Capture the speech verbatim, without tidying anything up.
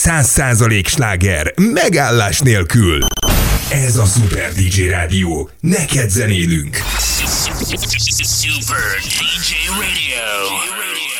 száz százalék sláger, megállás nélkül. Ez a Super dé dzsé Rádió. Neked zenélünk. Super dé dzsé Radio.